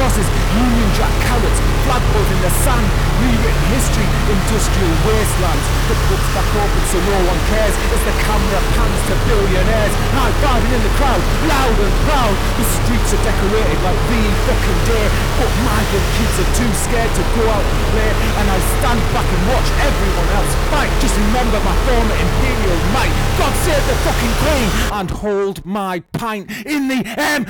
horses, Union Jack carrots, flagpoles in the sand, rewritten history, industrial wastelands. The pub's back open so no one cares as the camera pans to billionaires, high-fiving in the crowd, loud and proud. The streets are decorated like the fucking day, but migrant kids are too scared to go out and play, and I stand back and watch everyone else fight. Just remember my former imperial might. God save the fucking Queen and hold my pint in the